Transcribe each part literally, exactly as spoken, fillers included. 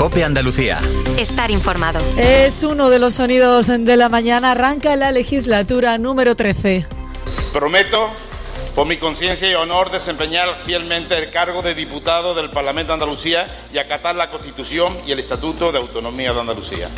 COPE Andalucía. Estar informado. Es uno de los sonidos de la mañana. Arranca la legislatura número trece. Prometo, por mi conciencia y honor, desempeñar fielmente el cargo de diputado del Parlamento de Andalucía y acatar la Constitución y el Estatuto de Autonomía de Andalucía.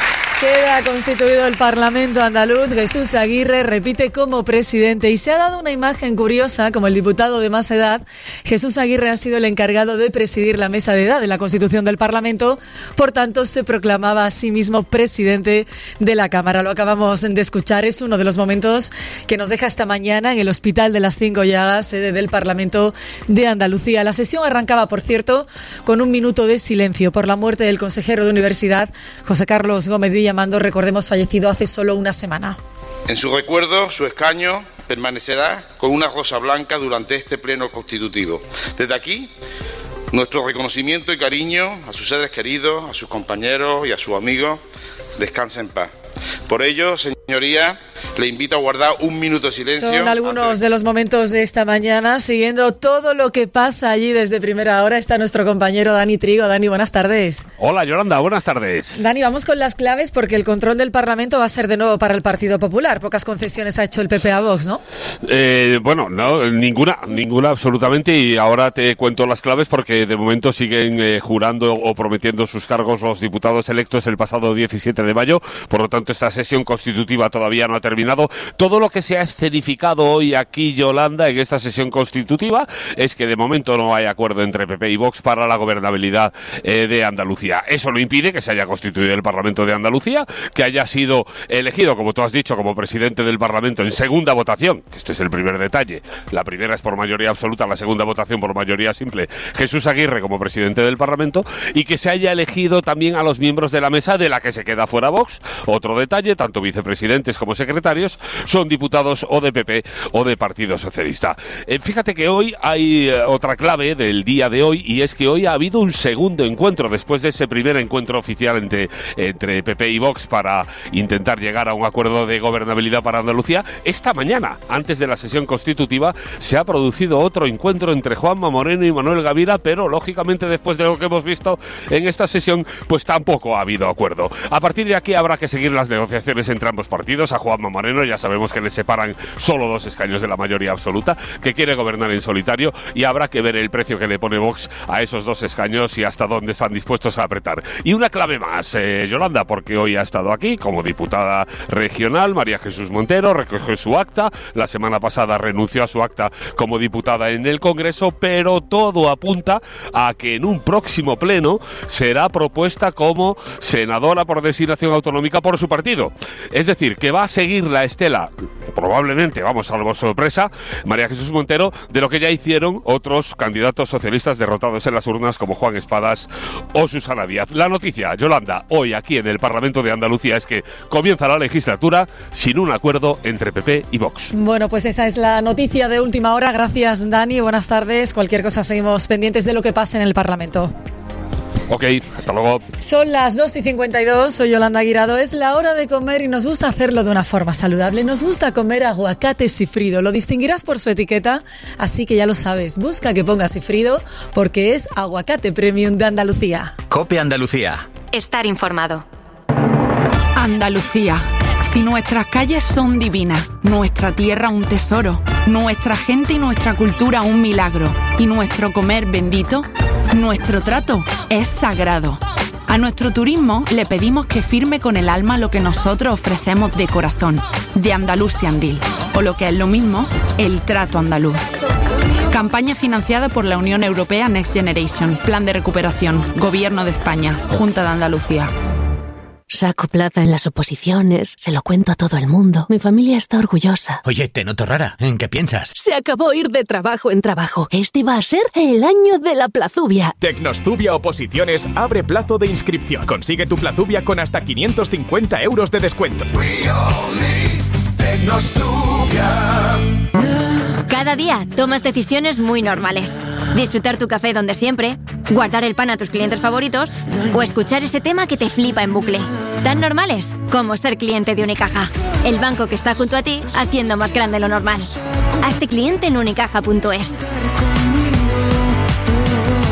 Queda constituido el Parlamento andaluz. Jesús Aguirre repite como presidente y se ha dado una imagen curiosa. Como el diputado de más edad, Jesús Aguirre ha sido el encargado de presidir la mesa de edad de la Constitución del Parlamento. Por tanto, se proclamaba a sí mismo presidente de la Cámara. Lo acabamos de escuchar. Es uno de los momentos que nos deja esta mañana en el Hospital de las Cinco Llagas, sede del Parlamento de Andalucía. La sesión arrancaba, por cierto, con un minuto de silencio por la muerte del consejero de Universidad, José Carlos Gómez Villamando, recordemos, fallecido hace solo una semana. En su recuerdo, su escaño permanecerá con una rosa blanca durante este pleno constitutivo. Desde aquí, nuestro reconocimiento y cariño a sus seres queridos, a sus compañeros y a sus amigos. Descansa en paz. Por ello, señoría, le invito a guardar un minuto de silencio. Son algunos de los momentos de esta mañana. Siguiendo todo lo que pasa allí desde primera hora está nuestro compañero Dani Trigo. Dani, buenas tardes. Hola, Yolanda, buenas tardes. Dani, vamos con las claves porque el control del Parlamento va a ser de nuevo para el Partido Popular. Pocas concesiones ha hecho el P P a Vox, ¿no? Eh, bueno, no, ninguna, ninguna absolutamente, y ahora te cuento las claves porque de momento siguen eh, jurando o prometiendo sus cargos los diputados electos el pasado diecisiete de mayo, por lo tanto esta sesión constitutiva todavía no ha terminado. Todo lo que se ha escenificado hoy aquí, Yolanda, en esta sesión constitutiva es que de momento no hay acuerdo entre P P y Vox para la gobernabilidad eh, de Andalucía. Eso no impide que se haya constituido el Parlamento de Andalucía, que haya sido elegido, como tú has dicho, como presidente del Parlamento en segunda votación, que este es el primer detalle. La primera es por mayoría absoluta, la segunda votación por mayoría simple, Jesús Aguirre como presidente del Parlamento, y que se haya elegido también a los miembros de la mesa, de la que se queda fuera Vox. Otro detalle, tanto vicepresidentes como secretarios son diputados o de P P o de Partido Socialista. Eh, fíjate que hoy hay eh, otra clave del día de hoy, y es que hoy ha habido un segundo encuentro después de ese primer encuentro oficial entre, entre P P y Vox para intentar llegar a un acuerdo de gobernabilidad para Andalucía. Esta mañana, antes de la sesión constitutiva, se ha producido otro encuentro entre Juanma Moreno y Manuel Gavira, pero lógicamente después de lo que hemos visto en esta sesión, pues tampoco ha habido acuerdo. A partir de aquí habrá que seguir las negociaciones entre ambos partidos. A Juanma Moreno ya sabemos que le separan solo dos escaños de la mayoría absoluta, que quiere gobernar en solitario, y habrá que ver el precio que le pone Vox a esos dos escaños y hasta dónde están dispuestos a apretar. Y una clave más, eh, Yolanda, porque hoy ha estado aquí como diputada regional María Jesús Montero, recogió su acta, la semana pasada renunció a su acta como diputada en el Congreso, pero todo apunta a que en un próximo pleno será propuesta como senadora por designación autonómica por su partido. Es decir, que va a seguir la estela, probablemente, vamos, salvo sorpresa, María Jesús Montero, de lo que ya hicieron otros candidatos socialistas derrotados en las urnas como Juan Espadas o Susana Díaz. La noticia, Yolanda, hoy aquí en el Parlamento de Andalucía es que comienza la legislatura sin un acuerdo entre P P y Vox. Bueno, pues esa es la noticia de última hora. Gracias, Dani. Buenas tardes. Cualquier cosa seguimos pendientes de lo que pase en el Parlamento. Ok, hasta luego. Son las dos y cincuenta y dos, soy Yolanda Guirado. Es la hora de comer y nos gusta hacerlo de una forma saludable. Nos gusta comer aguacate Sifrido. Lo distinguirás por su etiqueta, así que ya lo sabes. Busca que ponga Sifrido porque es aguacate premium de Andalucía. COPE Andalucía. Estar informado. Andalucía. Si nuestras calles son divinas, nuestra tierra un tesoro, nuestra gente y nuestra cultura un milagro, y nuestro comer bendito, nuestro trato es sagrado. A nuestro turismo le pedimos que firme con el alma lo que nosotros ofrecemos de corazón, de Andalusian Deal, o lo que es lo mismo, el trato andaluz. Campaña financiada por la Unión Europea Next Generation, Plan de Recuperación, Gobierno de España, Junta de Andalucía. Saco plaza en las oposiciones, se lo cuento a todo el mundo. Mi familia está orgullosa. Oye, te noto rara. ¿En qué piensas? Se acabó ir de trabajo en trabajo. Este va a ser el año de la plazubia. Tecnostubia Oposiciones abre plazo de inscripción. Consigue tu plazubia con hasta quinientos cincuenta euros de descuento. Cada día tomas decisiones muy normales. Disfrutar tu café donde siempre, guardar el pan a tus clientes favoritos o escuchar ese tema que te flipa en bucle. Tan normales como ser cliente de Unicaja. El banco que está junto a ti haciendo más grande lo normal. Hazte cliente en unicaja punto es.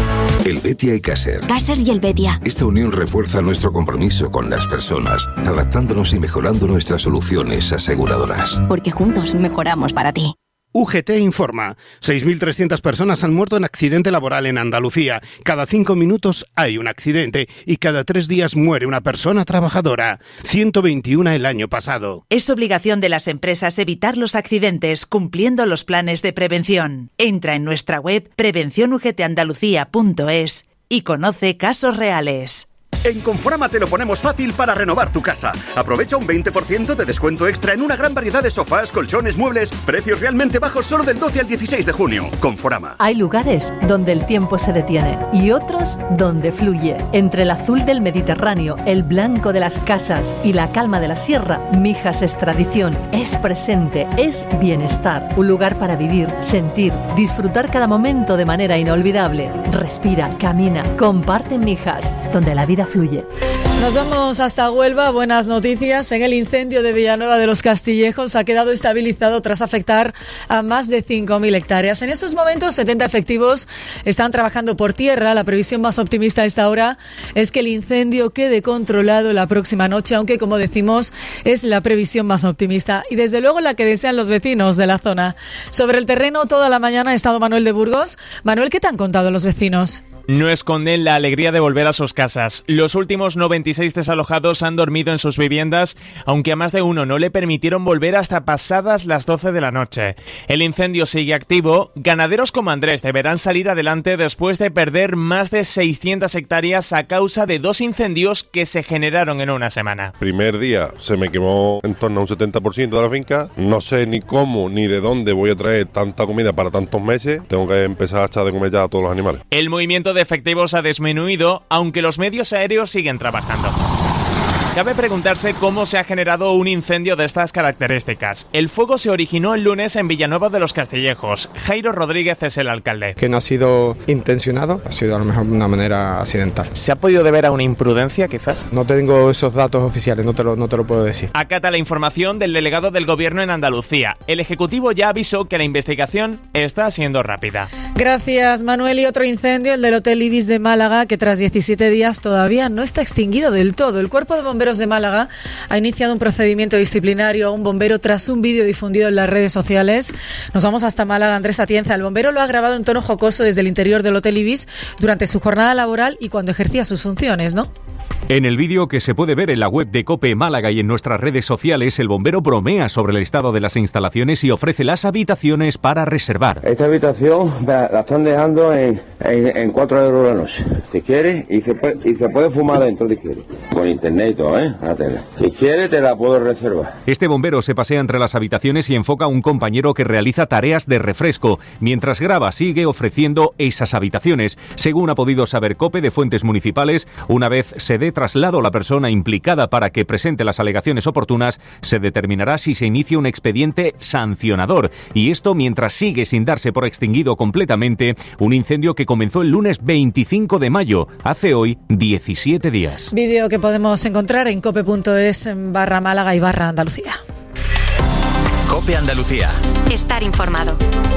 Helvetia y Caser. Caser y Helvetia. Esta unión refuerza nuestro compromiso con las personas, adaptándonos y mejorando nuestras soluciones aseguradoras. Porque juntos mejoramos para ti. U G T informa. seis mil trescientas personas han muerto en accidente laboral en Andalucía. Cada cinco minutos hay un accidente y cada tres días muere una persona trabajadora. ciento veintiuno el año pasado. Es obligación de las empresas evitar los accidentes cumpliendo los planes de prevención. Entra en nuestra web prevención u g t andalucía punto es y conoce casos reales. En Conforama te lo ponemos fácil para renovar tu casa. Aprovecha un veinte por ciento de descuento extra en una gran variedad de sofás, colchones, muebles, precios realmente bajos solo del doce al dieciséis de junio. Conforama. Hay lugares donde el tiempo se detiene y otros donde fluye. Entre el azul del Mediterráneo, el blanco de las casas y la calma de la sierra, Mijas es tradición, es presente, es bienestar. Un lugar para vivir, sentir, disfrutar cada momento de manera inolvidable. Respira, camina, comparte en Mijas, donde la vida fluye. Nos vamos hasta Huelva. Buenas noticias. En el incendio de Villanueva de los Castillejos ha quedado estabilizado tras afectar a más de cinco mil hectáreas. En estos momentos, setenta efectivos están trabajando por tierra. La previsión más optimista a esta hora es que el incendio quede controlado la próxima noche, aunque, como decimos, es la previsión más optimista y, desde luego, la que desean los vecinos de la zona. Sobre el terreno, toda la mañana ha estado Manuel de Burgos. Manuel, ¿qué te han contado los vecinos? No esconden la alegría de volver a sus casas. Los últimos noventa y seis desalojados han dormido en sus viviendas, aunque a más de uno no le permitieron volver hasta pasadas las doce de la noche. El incendio sigue activo. Ganaderos como Andrés deberán salir adelante después de perder más de seiscientas hectáreas a causa de dos incendios que se generaron en una semana. Primer día se me quemó en torno a un setenta por ciento de la finca. No sé ni cómo ni de dónde voy a traer tanta comida para tantos meses. Tengo que empezar a echar de comer ya a todos los animales. El movimiento de efectivos ha disminuido, aunque los medios aéreos siguen trabajando. Cabe preguntarse cómo se ha generado un incendio de estas características. El fuego se originó el lunes en Villanueva de los Castillejos. Jairo Rodríguez es el alcalde. Que no ha sido intencionado, ha sido a lo mejor de una manera accidental. ¿Se ha podido deber a una imprudencia, quizás? No tengo esos datos oficiales, no te lo, no te lo puedo decir. Acata la información del delegado del Gobierno en Andalucía. El Ejecutivo ya avisó que la investigación está siendo rápida. Gracias, Manuel. Y otro incendio, el del Hotel Ibis de Málaga, que tras diecisiete días todavía no está extinguido del todo. El Cuerpo de Bomberos de Málaga ha iniciado un procedimiento disciplinario a un bombero tras un vídeo difundido en las redes sociales. Nos vamos hasta Málaga. Andrés Atienza, el bombero lo ha grabado en tono jocoso desde el interior del Hotel Ibis durante su jornada laboral y cuando ejercía sus funciones, ¿no? En el vídeo, que se puede ver en la web de COPE Málaga y en nuestras redes sociales, el bombero bromea sobre el estado de las instalaciones y ofrece las habitaciones para reservar. Esta habitación la están dejando en, en, en cuatro euros la noche, si quieres, y se puede, y se puede fumar dentro si quieres. Con internet y todo, ¿eh? Si quieres te la puedo reservar. Este bombero se pasea entre las habitaciones y enfoca a un compañero que realiza tareas de refresco. Mientras graba, sigue ofreciendo esas habitaciones. Según ha podido saber COPE de fuentes municipales, una vez se dé traslado a la persona implicada para que presente las alegaciones oportunas, se determinará si se inicia un expediente sancionador. Y esto mientras sigue sin darse por extinguido completamente un incendio que comenzó el lunes veinticinco de mayo, hace hoy diecisiete días. Vídeo que podemos encontrar en cope punto es barra Málaga y barra Andalucía. COPE Andalucía. Estar informado.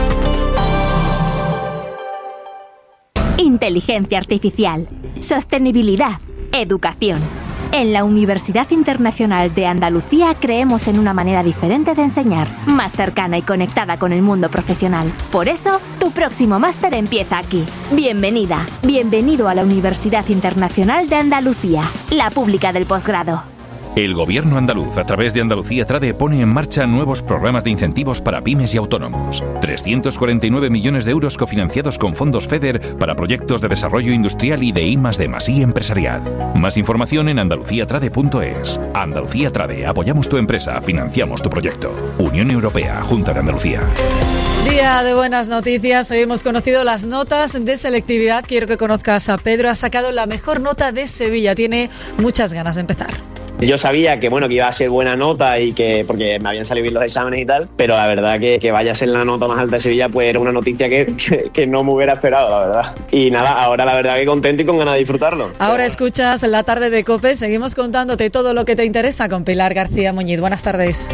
Inteligencia artificial, sostenibilidad, educación. En la Universidad Internacional de Andalucía creemos en una manera diferente de enseñar, más cercana y conectada con el mundo profesional. Por eso, tu próximo máster empieza aquí. Bienvenida, bienvenido a la Universidad Internacional de Andalucía, la pública del posgrado. El Gobierno andaluz, a través de Andalucía Trade, pone en marcha nuevos programas de incentivos para pymes y autónomos. trescientos cuarenta y nueve millones de euros cofinanciados con fondos FEDER para proyectos de desarrollo industrial y de I más D más I empresarial. Más información en andalucía trade punto es. Andalucía Trade, apoyamos tu empresa, financiamos tu proyecto. Unión Europea, Junta de Andalucía. Día de buenas noticias. Hoy hemos conocido las notas de selectividad. Quiero que conozcas a Pedro. Ha sacado la mejor nota de Sevilla. Tiene muchas ganas de empezar. Yo sabía que bueno que iba a ser buena nota y que porque me habían salido bien los exámenes y tal, pero la verdad que, que vaya a ser la nota más alta de Sevilla pues era una noticia que, que, que no me hubiera esperado, la verdad. Y nada, ahora la verdad que contento y con ganas de disfrutarlo. Ahora escuchas La Tarde de COPE, seguimos contándote todo lo que te interesa con Pilar García Muñiz. Buenas tardes.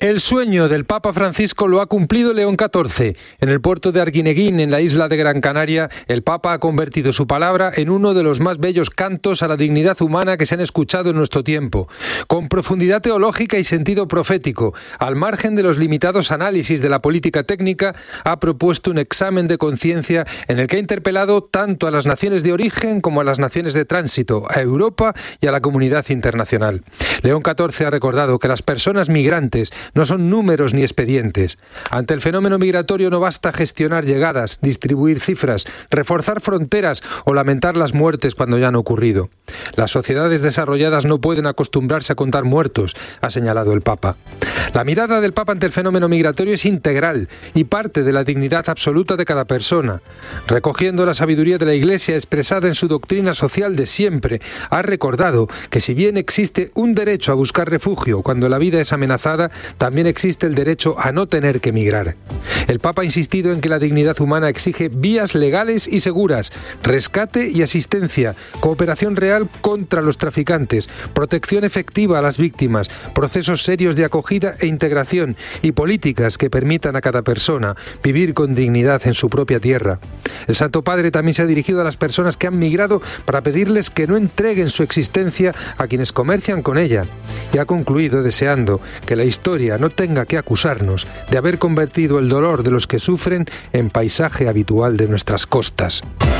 El sueño del Papa Francisco lo ha cumplido León catorce. En el puerto de Arguineguín, en la isla de Gran Canaria, el Papa ha convertido su palabra en uno de los más bellos cantos a la dignidad humana que se han escuchado en nuestro tiempo. Con profundidad teológica y sentido profético, al margen de los limitados análisis de la política técnica, ha propuesto un examen de conciencia en el que ha interpelado tanto a las naciones de origen como a las naciones de tránsito, a Europa y a la comunidad internacional. León catorce ha recordado que las personas migrantes no son números ni expedientes. Ante el fenómeno migratorio no basta gestionar llegadas, distribuir cifras, reforzar fronteras o lamentar las muertes cuando ya han ocurrido. Las sociedades desarrolladas no pueden acostumbrarse a contar muertos, ha señalado el Papa. La mirada del Papa ante el fenómeno migratorio es integral y parte de la dignidad absoluta de cada persona. Recogiendo la sabiduría de la Iglesia expresada en su doctrina social de siempre, ha recordado que si bien existe un derecho a buscar refugio cuando la vida es amenazada, también existe el derecho a no tener que emigrar. El Papa ha insistido en que la dignidad humana exige vías legales y seguras, rescate y asistencia, cooperación real contra los traficantes, protección efectiva a las víctimas, procesos serios de acogida e integración y políticas que permitan a cada persona vivir con dignidad en su propia tierra. El Santo Padre también se ha dirigido a las personas que han migrado para pedirles que no entreguen su existencia a quienes comercian con ella, y ha concluido deseando que la historia no tenga que acusarnos de haber convertido el dolor de los que sufren en paisaje habitual de nuestras costas.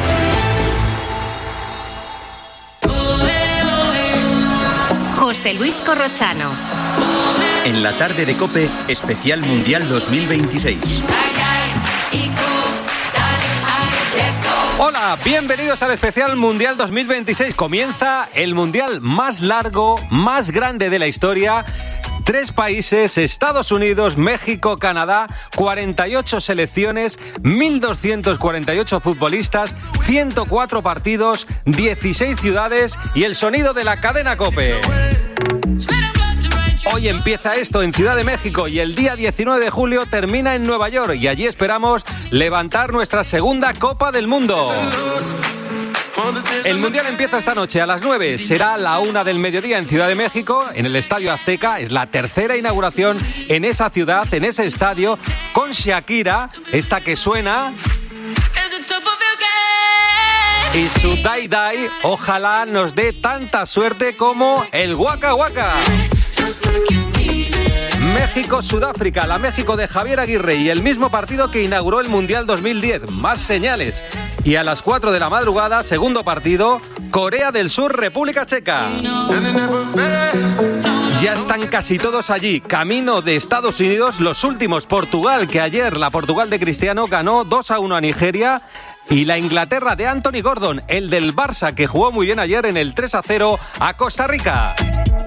José Luis Corrochano. En la tarde de COPE, especial Mundial dos mil veintiséis. Hola, bienvenidos al especial Mundial dos mil veintiséis. Comienza el Mundial más largo, más grande de la historia. Tres países, Estados Unidos, México, Canadá, cuarenta y ocho selecciones, mil doscientos cuarenta y ocho futbolistas, ciento cuatro partidos, dieciséis ciudades y el sonido de la cadena COPE. Hoy empieza esto en Ciudad de México y el día diecinueve de julio termina en Nueva York y allí esperamos levantar nuestra segunda Copa del Mundo. El Mundial empieza esta noche a las nueve, será la una del mediodía en Ciudad de México, en el Estadio Azteca. Es la tercera inauguración en esa ciudad, en ese estadio, con Shakira, esta que suena, y su Dai Dai. Ojalá nos dé tanta suerte como el Waka Waka. México-Sudáfrica, la México de Javier Aguirre y el mismo partido que inauguró el Mundial dos mil diez. Más señales. Y a las cuatro de la madrugada, segundo partido, Corea del Sur, República Checa. Ya están casi todos allí. Camino de Estados Unidos, los últimos, Portugal, que ayer la Portugal de Cristiano ganó dos a uno a Nigeria. Y la Inglaterra de Anthony Gordon, el del Barça, que jugó muy bien ayer en el tres a cero a Costa Rica.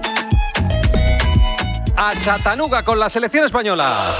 A Chattanooga con la selección española.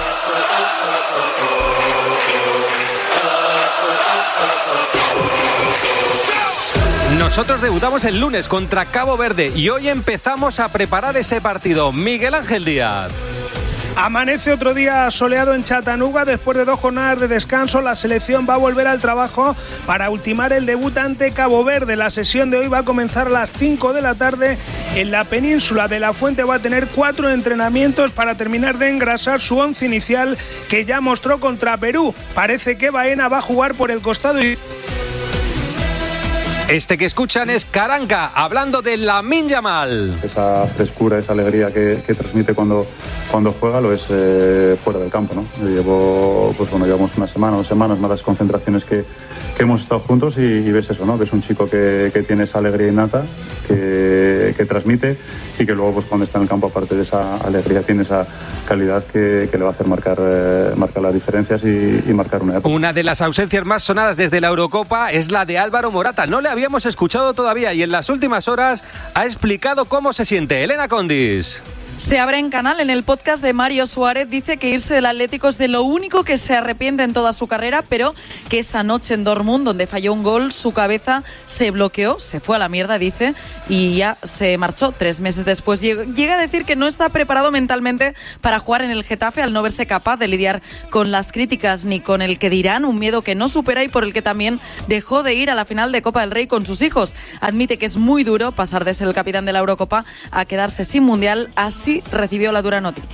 Nosotros debutamos el lunes contra Cabo Verde y hoy empezamos a preparar ese partido. Miguel Ángel Díaz. Amanece otro día soleado en Chattanooga. Después de dos jornadas de descanso, la selección va a volver al trabajo para ultimar el debut ante Cabo Verde. La sesión de hoy va a comenzar a las cinco de la tarde en la península. De la Fuente va a tener cuatro entrenamientos para terminar de engrasar su once inicial que ya mostró contra Perú. Parece que Baena va a jugar por el costado y... Este que escuchan es Karanka, hablando de Lamine Yamal. Esa frescura, esa alegría que, que transmite cuando, cuando juega lo es eh, fuera del campo, ¿no? Llevo, pues bueno, llevamos una semana, dos semanas, más las concentraciones que, que hemos estado juntos y, y ves eso, ¿no? Que es un chico que, que tiene esa alegría innata, que, que transmite y que luego pues cuando está en el campo, aparte de esa alegría, tiene esa calidad que, que le va a hacer marcar, eh, marcar las diferencias y, y marcar una época. Una de las ausencias más sonadas desde la Eurocopa es la de Álvaro Morata. No le habíamos escuchado todavía y en las últimas horas ha explicado cómo se siente. Elena Condis. Se abre en canal en el podcast de Mario Suárez. Dice que irse del Atlético es de lo único que se arrepiente en toda su carrera, pero que esa noche en Dortmund, donde falló un gol, su cabeza se bloqueó, se fue a la mierda, dice, y ya se marchó tres meses después. Llega a decir que no está preparado mentalmente para jugar en el Getafe al no verse capaz de lidiar con las críticas ni con el que dirán, un miedo que no supera y por el que también dejó de ir a la final de Copa del Rey con sus hijos. Admite que es muy duro pasar de ser el capitán de la Eurocopa a quedarse sin Mundial. Así recibió la dura noticia.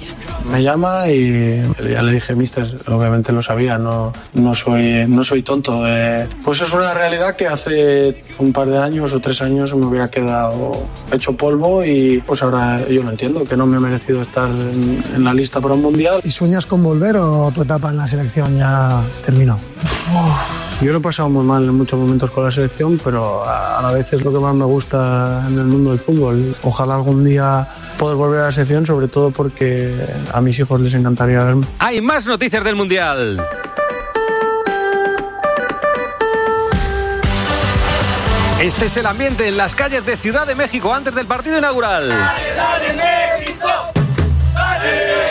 me llama y ya le dije, mister, obviamente lo sabía, no, no, soy, no soy tonto. Eh, pues es una realidad que hace un par de años o tres años me hubiera quedado hecho polvo y pues ahora yo lo entiendo, que no me he merecido estar en, en la lista para un mundial. ¿Y sueñas con volver o tu etapa en la selección ya terminó? Uf, yo lo he pasado muy mal en muchos momentos con la selección, pero a la vez es lo que más me gusta en el mundo del fútbol. Ojalá algún día poder volver a la selección, sobre todo porque a mis hijos les encantaría verme. Hay más noticias del Mundial. Este es el ambiente en las calles de Ciudad de México antes del partido inaugural. ¡Dale, dale, México! ¡Dale!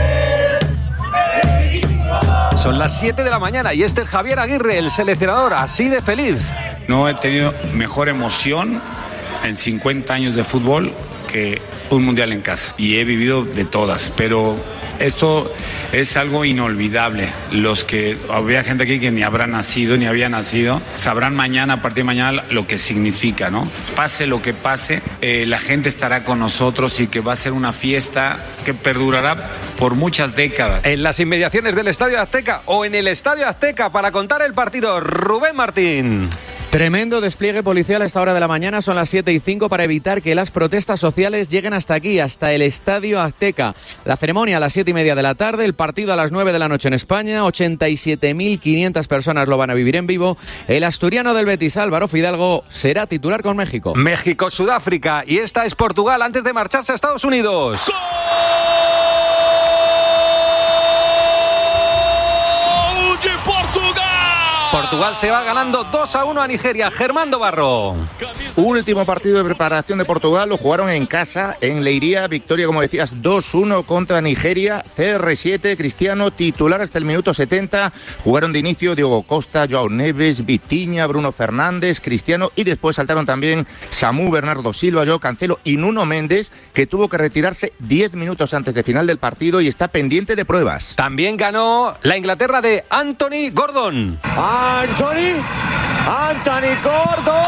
Son las siete de la mañana y este es Javier Aguirre, el seleccionador, así de feliz. No he tenido mejor emoción en cincuenta años de fútbol que un mundial en casa. Y he vivido de todas, pero esto es algo inolvidable. Los que había gente aquí que ni habrá nacido ni había nacido sabrán mañana, a partir de mañana, lo que significa, ¿no? Pase lo que pase, eh, la gente estará con nosotros y que va a ser una fiesta que perdurará por muchas décadas. En las inmediaciones del Estadio Azteca o en el Estadio Azteca para contar el partido, Rubén Martín. Tremendo despliegue policial a esta hora de la mañana, son las siete y cinco, para evitar que las protestas sociales lleguen hasta aquí, hasta el Estadio Azteca. La ceremonia a las siete y media de la tarde, el partido a las nueve de la noche en España, ochenta y siete mil quinientas personas lo van a vivir en vivo. El asturiano del Betis, Álvaro Fidalgo, será titular con México. México, Sudáfrica, y esta es Portugal antes de marcharse a Estados Unidos. ¡Gol! Portugal se va ganando dos a uno a Nigeria. Germán Barro. Último partido de preparación de Portugal, lo jugaron en casa, en Leiria, victoria, como decías, dos uno contra Nigeria. C R siete, Cristiano, titular hasta el minuto setenta. Jugaron de inicio Diogo Costa, Joao Neves, Vitinha, Bruno Fernández, Cristiano, y después saltaron también Samu, Bernardo Silva, Joao Cancelo y Nuno Méndez, que tuvo que retirarse diez minutos antes de final del partido y está pendiente de pruebas. También ganó la Inglaterra de Anthony Gordon. Anthony, Anthony Gordon.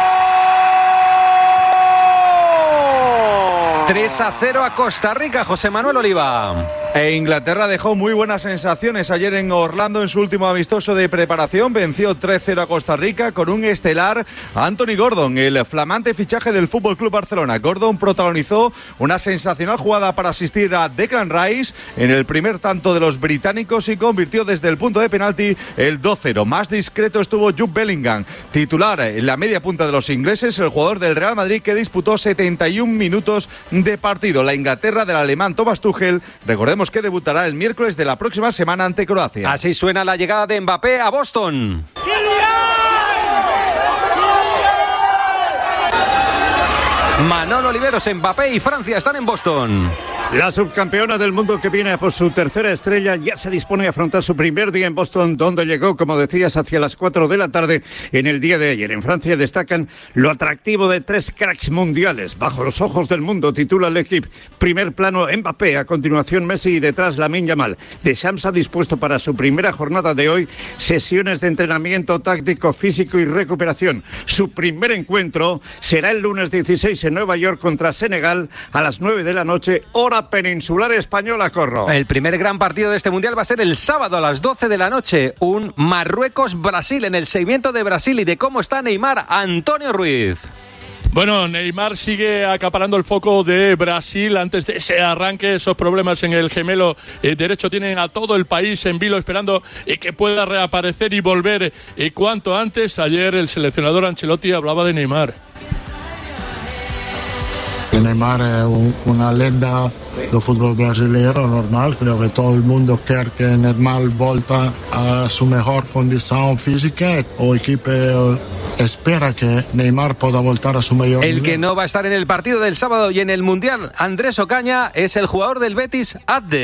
tres a cero a Costa Rica, José Manuel Oliva. E Inglaterra dejó muy buenas sensaciones ayer en Orlando en su último amistoso de preparación. Venció tres cero a Costa Rica con un estelar, Anthony Gordon, el flamante fichaje del F C Barcelona. Gordon protagonizó una sensacional jugada para asistir a Declan Rice en el primer tanto de los británicos y convirtió desde el punto de penalti el dos cero. Más discreto estuvo Jude Bellingham, titular en la media punta de los ingleses, el jugador del Real Madrid que disputó setenta y un minutos de partido. La Inglaterra del alemán Thomas Tuchel, recordemos que debutará el miércoles de la próxima semana ante Croacia. Así suena la llegada de Mbappé a Boston. Manolo Oliveros, Mbappé y Francia están en Boston. La subcampeona del mundo que viene por su tercera estrella ya se dispone a afrontar su primer día en Boston, donde llegó, como decías, hacia las cuatro de la tarde en el día de ayer. En Francia destacan lo atractivo de tres cracks mundiales. Bajo los ojos del mundo, titula el equipo. Primer plano Mbappé, a continuación Messi y detrás Lamine Yamal. Deschamps ha dispuesto para su primera jornada de hoy sesiones de entrenamiento táctico, físico y recuperación. Su primer encuentro será el lunes dieciséis en Nueva York contra Senegal a las nueve de la noche, hora peninsular española, Corro. El primer gran partido de este mundial va a ser el sábado a las doce de la noche, un Marruecos-Brasil. En el seguimiento de Brasil y de cómo está Neymar, Antonio Ruiz. Bueno, Neymar sigue acaparando el foco de Brasil antes de ese arranque. Esos problemas en el gemelo eh, derecho tienen a todo el país en vilo esperando eh, que pueda reaparecer y volver eh, cuanto antes. Ayer el seleccionador Ancelotti hablaba de Neymar. Neymar è un, una lenda del fútbol brasileño normal, creo que todo el mundo quiere que Neymar volta a su mejor condición física o equipo espera que Neymar pueda voltar a su mayor El nivel. que no va a estar en el partido del sábado y en el Mundial, Andrés Ocaña, es el jugador del Betis, Adde.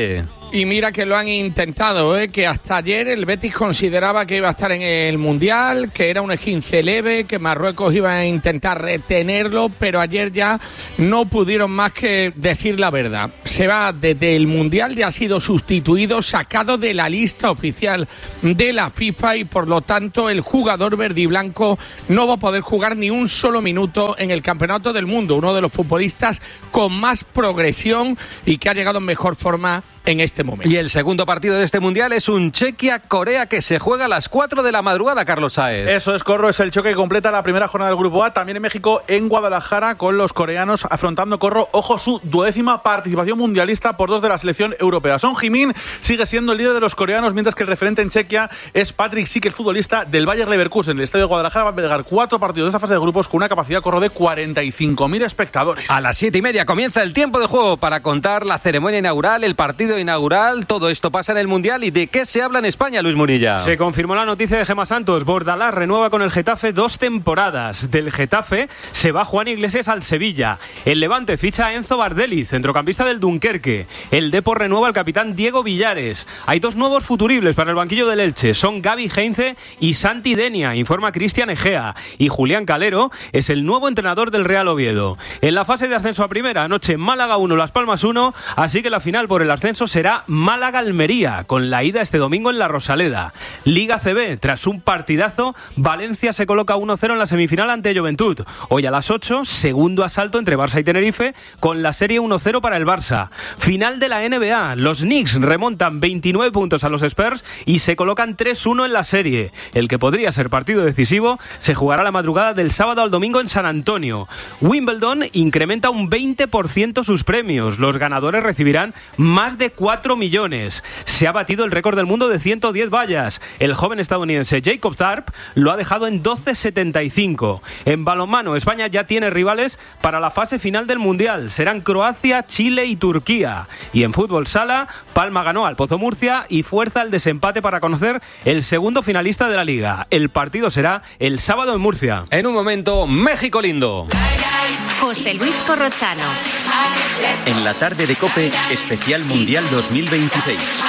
Y mira que lo han intentado, ¿eh? Que hasta ayer el Betis consideraba que iba a estar en el Mundial, que era un esguince leve, que Marruecos iba a intentar retenerlo, pero ayer ya no pudieron más que decir la verdad. Se va desde el Mundial, ya ha sido sustituido, sacado de la lista oficial de la FIFA y por lo tanto el jugador verdiblanco no va a poder jugar ni un solo minuto en el Campeonato del Mundo, uno de los futbolistas con más progresión y que ha llegado en mejor forma en este momento. Y el segundo partido de este Mundial es un Chequia-Corea que se juega a las cuatro de la madrugada, Carlos Sáez. Eso es, Corro, es el choque que completa la primera jornada del Grupo A, también en México, en Guadalajara, con los coreanos afrontando, Corro, ojo, su duodécima participación mundialista por dos de la selección europea. Son Heung-min sigue siendo el líder de los coreanos, mientras que el referente en Chequia es Patrick Schick, el futbolista del Bayer Leverkusen. El estadio de Guadalajara va a pegar cuatro partidos de esta fase de grupos con una capacidad, Corro, de cuarenta y cinco mil espectadores. A las siete y media comienza el tiempo de juego para contar la ceremonia inaugural, el partido inaugural. Todo esto pasa en el Mundial. ¿Y de qué se habla en España, Luis Munilla? Se confirmó la noticia de Gemma Santos. Bordalás renueva con el Getafe dos temporadas. Del Getafe se va Juan Iglesias al Sevilla. El Levante ficha a Enzo Bardelli, centrocampista del Dunkerque. El Depor renueva al capitán Diego Villares. Hay dos nuevos futuribles para el banquillo del Elche. Son Gaby Heinze y Santi Denia, informa Cristian Egea. Y Julián Calero es el nuevo entrenador del Real Oviedo. En la fase de ascenso a primera, anoche Málaga uno, Las Palmas uno, así que la final por el ascenso será Málaga-Almería, con la ida este domingo en la Rosaleda. Liga C B, tras un partidazo, Valencia se coloca uno cero en la semifinal ante Juventud. Hoy a las ocho, segundo asalto entre Barça y Tenerife, con la serie uno cero para el Barça. Final de la N B A, los Knicks remontan veintinueve puntos a los Spurs y se colocan tres uno en la serie. El que podría ser partido decisivo se jugará la madrugada del sábado al domingo en San Antonio. Wimbledon incrementa un veinte por ciento sus premios. Los ganadores recibirán más de cuatro millones. Se ha batido el récord del mundo de ciento diez vallas. El joven estadounidense Jacob Tharp lo ha dejado en doce setenta y cinco. En balonmano, España ya tiene rivales para la fase final del Mundial. Serán Croacia, Chile y Turquía. Y en fútbol sala, Palma ganó al Pozo Murcia y fuerza el desempate para conocer el segundo finalista de la Liga. El partido será el sábado en Murcia. En un momento, México lindo. José Luis Corrochano. En la tarde de COPE, especial Mundial dos mil veintiséis.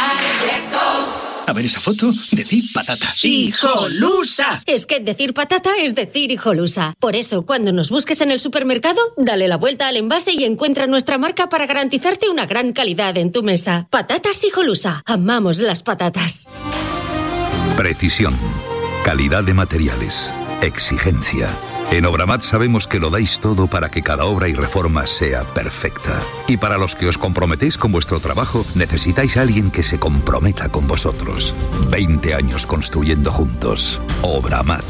A ver esa foto, decir patata. ¡Hijolusa! Es que decir patata es decir hijolusa. Por eso, cuando nos busques en el supermercado, dale la vuelta al envase y encuentra nuestra marca para garantizarte una gran calidad en tu mesa. Patatas Hijolusa. Amamos las patatas. Precisión. Calidad de materiales. Exigencia. En Obramat sabemos que lo dais todo para que cada obra y reforma sea perfecta. Y para los que os comprometéis con vuestro trabajo, necesitáis a alguien que se comprometa con vosotros. veinte años construyendo juntos. Obramat.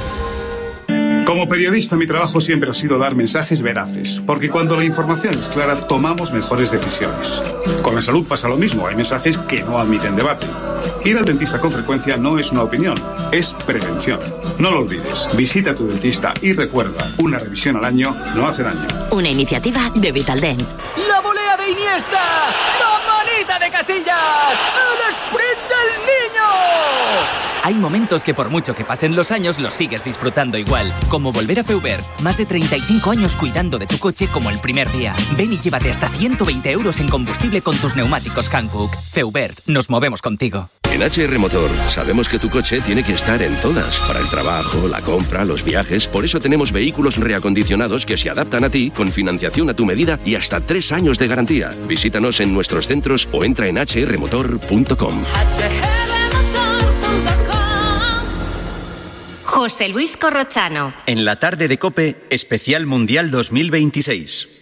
Como periodista, mi trabajo siempre ha sido dar mensajes veraces, porque cuando la información es clara, tomamos mejores decisiones. Con la salud pasa lo mismo, hay mensajes que no admiten debate. Ir al dentista con frecuencia no es una opinión, es prevención. No lo olvides, visita a tu dentista y recuerda, una revisión al año no hace daño. Una iniciativa de Vitaldent. ¡La volea de Iniesta! ¡La manita de Casillas! ¡El sprint del niño! Hay momentos que por mucho que pasen los años los sigues disfrutando igual. Como volver a Feubert. Más de treinta y cinco años cuidando de tu coche como el primer día. Ven y llévate hasta ciento veinte euros en combustible con tus neumáticos Hankook. Feubert. Nos movemos contigo. En H R Motor sabemos que tu coche tiene que estar en todas. Para el trabajo, la compra, los viajes. Por eso tenemos vehículos reacondicionados que se adaptan a ti con financiación a tu medida y hasta tres años de garantía. Visítanos en nuestros centros o entra en h r motor punto com. José Luis Corrochano. En la tarde de COPE, especial Mundial dos mil veintiséis.